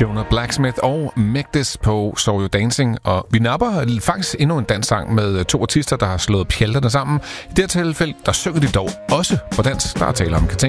Jonah Blacksmith og Megdis på So You Dancing. Og vi napper faktisk endnu en danssang med 2 artister, der har slået pjalterne sammen. I det her tilfælde, der synger de dog også på dansk. Der er tale om Katin